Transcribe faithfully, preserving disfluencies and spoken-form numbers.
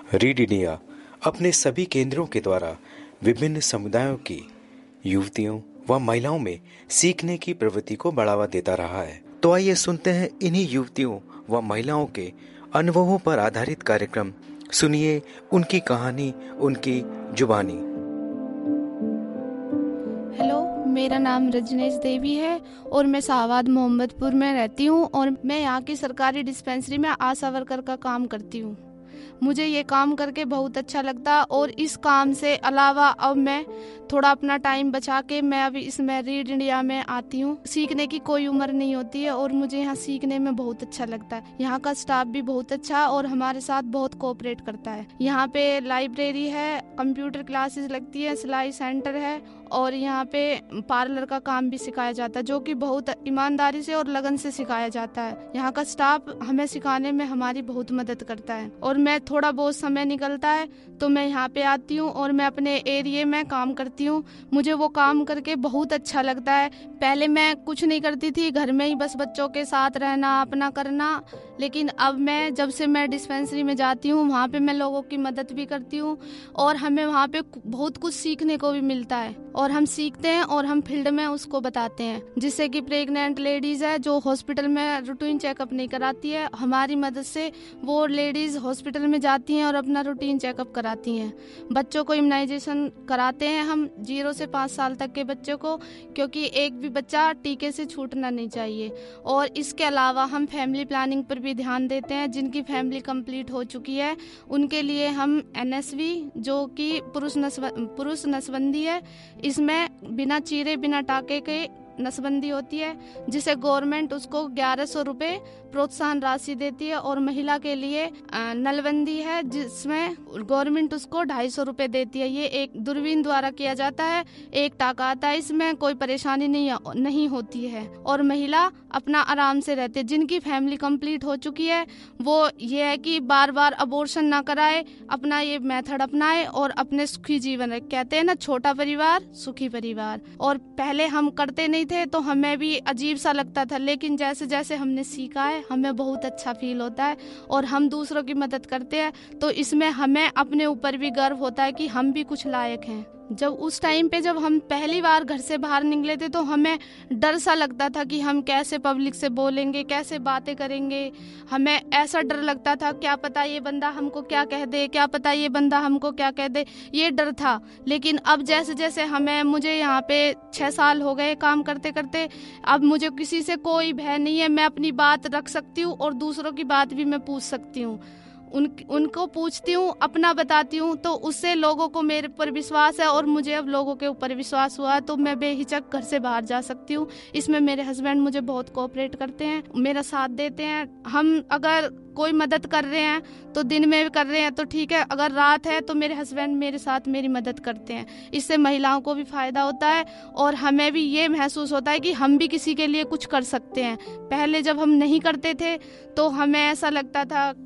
Read India अपने सभी केंद्रों के द्वारा विभिन्न समुदायों की युवतियों व महिलाओं में सीखने की प्रवृत्ति को बढ़ावा देता रहा है। तो आइए सुनते हैं इन्हीं युवतियों व महिलाओं के अनुभवों पर आधारित कार्यक्रम। सुनिए उनकी कहानी, उनकी जुबानी। हेलो, मेरा नाम रजनीश देवी है और मैं शाहबाद मोहम्मदपुर में रहती हूँ और मैं यहाँ की सरकारी डिस्पेंसरी में आशा वर्कर का काम करती हूँ। मुझे ये काम करके बहुत अच्छा लगता और इस काम से अलावा अब मैं थोड़ा अपना टाइम बचा के मैं अभी इसमें रीड इंडिया में आती हूँ। सीखने की कोई उम्र नहीं होती है और मुझे यहाँ सीखने में बहुत अच्छा लगता है। यहाँ का स्टाफ भी बहुत अच्छा और हमारे साथ बहुत कोऑपरेट करता है। यहाँ पे लाइब्रेरी है, कंप्यूटर क्लासेस लगती है, सिलाई सेंटर है और यहाँ पे पार्लर का काम भी सिखाया जाता है, जो कि बहुत ईमानदारी से और लगन से सिखाया जाता है। यहाँ का स्टाफ हमें सिखाने में हमारी बहुत मदद करता है और मैं थोड़ा बहुत समय निकलता है तो मैं यहाँ पे आती हूँ और मैं अपने एरिया में काम करती हूँ। मुझे वो काम करके बहुत अच्छा लगता है। पहले मैं कुछ नहीं करती थी, घर में ही बस बच्चों के साथ रहना, अपना करना, लेकिन अब मैं जब से मैं डिस्पेंसरी में जाती हूँ वहाँ पे मैं लोगों की मदद भी करती हूँ और हमें वहाँ पे बहुत कुछ सीखने को भी मिलता है और हम सीखते हैं और हम फील्ड में उसको बताते हैं। जिससे कि प्रेग्नेंट लेडीज है जो हॉस्पिटल में रूटीन चेकअप नहीं कराती है, हमारी मदद से वो लेडीज हॉस्पिटल में जाती हैं और अपना रूटीन चेकअप कराती हैं। बच्चों को इम्यूनाइजेशन कराते हैं हम जीरो से पाँच साल तक के बच्चों को, क्योंकि एक भी बच्चा टीके से छूटना नहीं चाहिए। और इसके अलावा हम फैमिली प्लानिंग पर भी ध्यान देते हैं। जिनकी फैमिली कंप्लीट हो चुकी है उनके लिए हम एन एस वी जो कि पुरुष नस्ब पुरुष नसबंदी है, इसमें बिना चीरे बिना टाके के नसबंदी होती है, जिसे गवर्नमेंट उसको ग्यारह सौ रुपये प्रोत्साहन राशि देती है। और महिला के लिए नलबंदी है जिसमें गवर्नमेंट उसको ढाई सौ रुपये देती है। ये एक दूरबीन द्वारा किया जाता है, एक टाका आता है, इसमें कोई परेशानी नहीं नहीं होती है और महिला अपना आराम से रहती है। जिनकी फैमिली कंप्लीट हो चुकी है वो ये है कि बार बार अबॉर्शन ना कराए, अपना ये मेथड अपनाए और अपने सुखी जीवन रहे। कहते हैं ना, छोटा परिवार सुखी परिवार। और पहले हम करते नहीं थे तो हमें भी अजीब सा लगता था, लेकिन जैसे जैसे हमने सीखा है हमें बहुत अच्छा फील होता है और हम दूसरों की मदद करते हैं तो इसमें हमें अपने ऊपर भी गर्व होता है कि हम भी कुछ लायक हैं। जब उस टाइम पे जब हम पहली बार घर से बाहर निकले थे तो हमें डर सा लगता था कि हम कैसे पब्लिक से बोलेंगे, कैसे बातें करेंगे। हमें ऐसा डर लगता था क्या पता ये बंदा हमको क्या कह दे, क्या पता ये बंदा हमको क्या कह दे, ये डर था। लेकिन अब जैसे जैसे हमें मुझे यहाँ पे छः साल हो गए काम करते करते, अब मुझे किसी से कोई भय नहीं है। मैं अपनी बात रख सकती हूँ और दूसरों की बात भी मैं पूछ सकती हूँ। उन उनको पूछती हूँ, अपना बताती हूँ, तो उससे लोगों को मेरे पर विश्वास है और मुझे अब लोगों के ऊपर विश्वास हुआ तो मैं बेहिचक घर से बाहर जा सकती हूँ। इसमें मेरे हस्बैंड मुझे बहुत कोऑपरेट करते हैं, मेरा साथ देते हैं। हम अगर कोई मदद कर रहे हैं तो दिन में कर रहे हैं तो ठीक है, अगर रात है तो मेरे हस्बैंड मेरे साथ मेरी मदद करते हैं। इससे महिलाओं को भी फायदा होता है और हमें भी ये महसूस होता है कि हम भी किसी के लिए कुछ कर सकते हैं। पहले जब हम नहीं करते थे तो हमें ऐसा लगता था